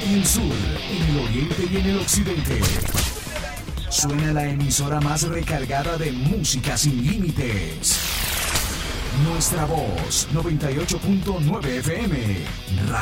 en el sur, en el oriente y en el occidente. Suena la emisora más recargada de música sin límites. Nuestra voz, 98.9 FM.